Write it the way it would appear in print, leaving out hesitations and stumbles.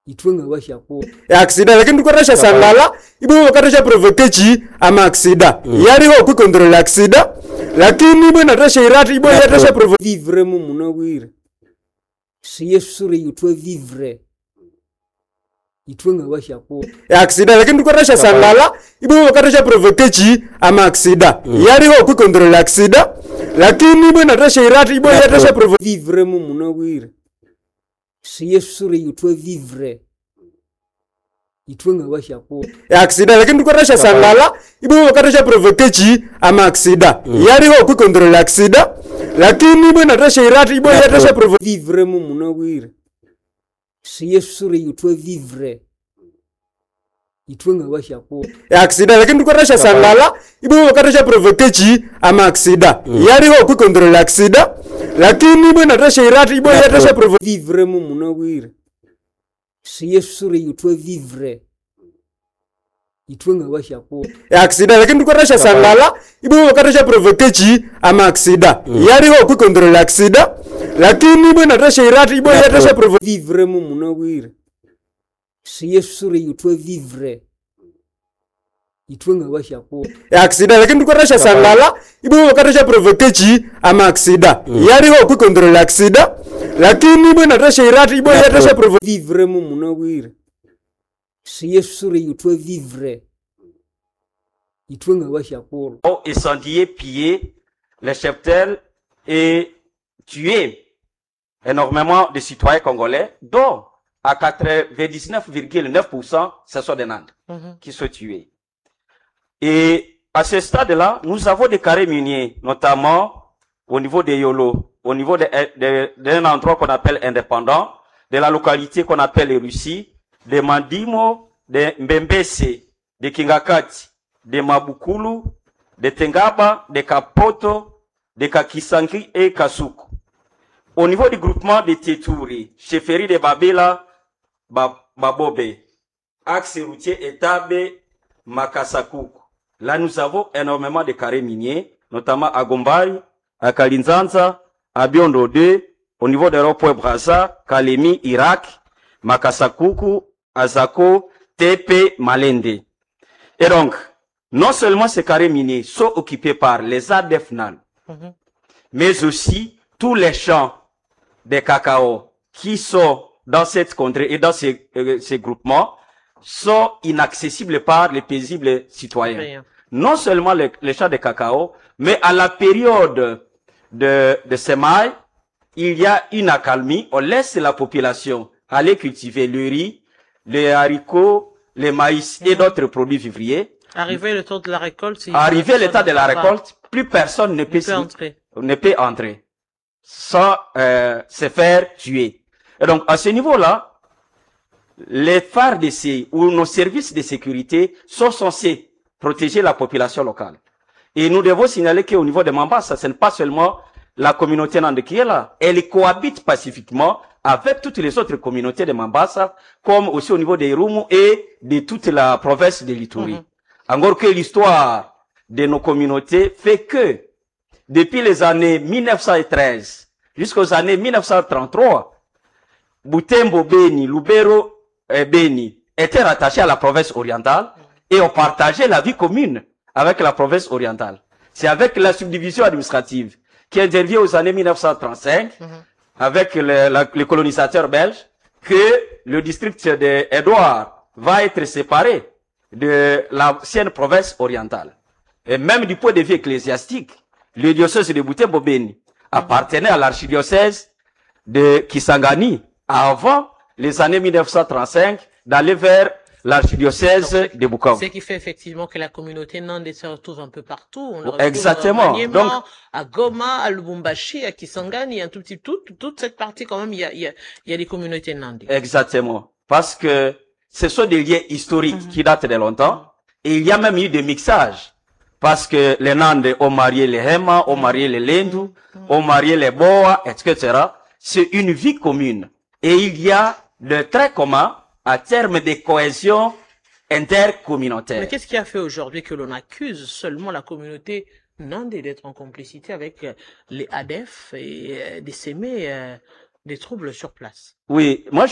itwenga bashako accident lakini tukoresha sangala ibo wakaresha provokechi ama accident yariho ku control accident lakini ibo natasha irati ibo yatasha provoke vivre mu munawira si yesure yutwe vivre itwenga bashako accident lakini tukoresha sangala ibo wakaresha provokechi ama accident yariho ku control accident lakini ibo natasha irati ibo yatasha provoke vivre mu munawira si yesure yutwe vivre itwenga bashako accident lakini tukoresha sangala ibo wakaresha provokechi ama accident yariho ku control accident lakini ibo natasha irati ibo yatasha provoke vivre mu munawira si yesure yutwe vivre itwenga bashako accident lakini tukoresha sangala ibo wakaresha provokechi ama accident yariho ku control accident lakini ibo natasha irati ibo yatasha provoke vivre mu munawira si yesure yutwe vivre itwenga bashako accident lakini tukoresha sangala ibo wakaresha provokechi ama accident yariho ku control accident lakini ibo natasha irati ibo yatasha provoke vivre mu munawira si yesure yutwe vivre itwenga bashako accident lakini tukoresha sangala ibo wakaresha provokechi ama accident yariho ku control accident lakini ibo natasha irati ibo yatasha provoke vivre mu munawira si yesure yutwe vivre itwenga bashako incendié, pillé les cheptels et tué énormément de citoyens congolais, dont à 99,9% ce sont des Nantes qui sont tués. Et à ce stade-là, nous avons des carrés miniers, notamment au niveau de Yolo, au niveau d'un endroit qu'on appelle indépendant, de la localité qu'on appelle les Russie, de Mandimo, de Mbembese, de Kingakati, de Mabukulu, de Tengaba, de Kapoto, de Kakisangi et Kasuku. Au niveau du groupement de Tétouri, chefferie de Babela, Babobe, axe routier Etabe, Makasakuku. Là, nous avons énormément de carrés miniers, notamment à Gombaï, à Kalinzanza, à Biondo 2, au niveau de Ropoe Braza, Kalemi, Irak, Makasakuku, Azako, Tepe, Malende. Et donc, non seulement ces carrés miniers sont occupés par les ADFNAN, mais aussi tous les champs de cacao qui sont dans cette contrée et dans ces groupements sont inaccessibles par les paisibles citoyens. Rien. Non seulement les champs de cacao, mais à la période de semailles, il y a une accalmie. On laisse la population aller cultiver le riz, les haricots, les maïs et d'autres produits vivriers. Arrivé le temps de la récolte, Arrivé le temps de la récolte, plus personne ne peut entrer sans se faire tuer. Et donc, à ce niveau-là, les FARDC ou nos services de sécurité sont censés protéger la population locale. Et nous devons signaler qu'au niveau de Mambasa, ce n'est pas seulement la communauté Nande qui est là. Elle cohabite pacifiquement avec toutes les autres communautés de Mambasa, comme aussi au niveau des Irumu et de toute la province de l'Ituri. Encore que l'histoire de nos communautés fait que, depuis les années 1913 jusqu'aux années 1933, Butembo Beni, Lubero Beni étaient rattachés à la province orientale et ont partagé la vie commune avec la province orientale. C'est avec la subdivision administrative qui intervient aux années 1935 avec les colonisateurs belges que le district d'Edouard va être séparé de l'ancienne province orientale. Et même du point de vue ecclésiastique, le diocèse de Butembo Beni appartenait à l'archidiocèse de Kisangani avant les années 1935 d'aller vers l'archidiocèse de Bukavu. Ce qui fait effectivement que la communauté nande se retrouve un peu partout. On le retrouve Exactement. À Maniema, Donc, à Goma, à Lubumbashi, à Kisangani, un tout petit, toute cette partie quand même, il y a des communautés nande. Exactement. Parce que ce sont des liens historiques qui datent de longtemps. Et il y a même eu des mixages. Parce que les Nandes ont marié les Hema, ont marié les Lendu, ont marié les Boa, etc. C'est une vie commune. Et il y a de traits communs à terme de cohésion intercommunautaire. Mais qu'est-ce qui a fait aujourd'hui que l'on accuse seulement la communauté nande d'être en complicité avec les ADF et de s'aimer des troubles sur place? Oui, moi